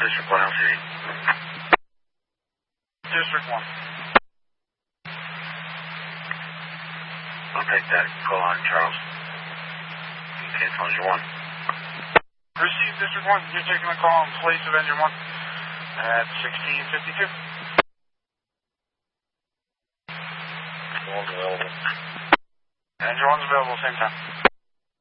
District 1 LCD. District 1. I'll take that call on Charles. Cancel engine 1. Receive District 1. You're taking a call in place of engine 1 at 1652. One's available. Engine 1's available, same time.